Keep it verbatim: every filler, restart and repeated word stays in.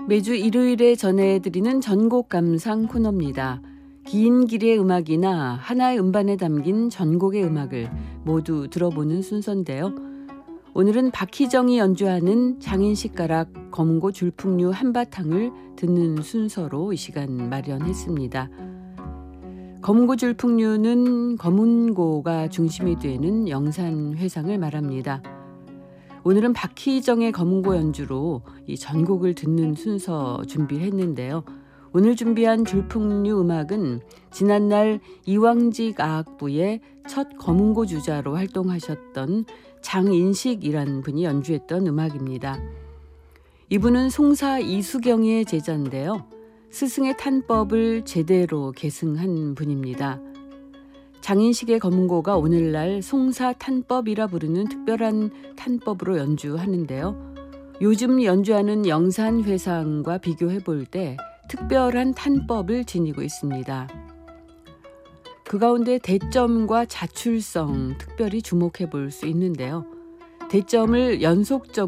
매주 일요일에 전해드리는 전곡 감상 코너입니다. 긴 길의 음악이나 하나의 음반에 담긴 전곡의 음악을 모두 들어보는 순서인데요. 오늘은 박희정이 연주하는 장인식 가락 검은고 줄풍류 한바탕을 듣는 순서로 이 시간 마련했습니다. 검은고 줄풍류는 검은고가 중심이 되는 영산회상을 말합니다. 오늘은 박희정의 검은고 연주로 이 전곡을 듣는 순서 준비를 했는데요. 오늘 준비한 줄풍류 음악은 지난날 이왕직 아학부의 첫 검은고 주자로 활동하셨던 장인식이란 분이 연주했던 음악입니다. 이분은 송사 이수경의 제자인데요. 스승의 탄법을 제대로 계승한 분입니다. 장인식의 검은고가 오늘날 송사 탄법이라 부르는 특별한 탄법으로 연주하는데요. 요즘 연주하는 영산회상과 비교해 볼 때 특별한 탄법을 지니고 있습니다. 그 가운데 대점과 자출성 특별히 주목해 볼 수 있는데요. 대점을 연속적으로